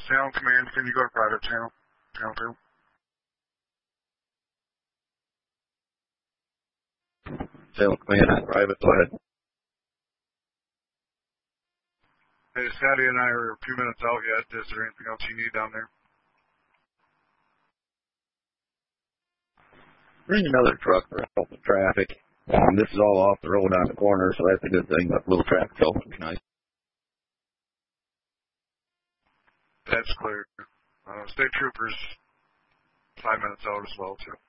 Sound command, can you go to private channel? Channel 2. Sound command is private. Go ahead. Hey, Scotty and I are a few minutes out yet. Is there anything else you need down there? Bring another truck for help with traffic. This is all off the road on the corner, so that's a good thing, but a little traffic help would be nice. That's clear. State troopers, 5 minutes out as well, too.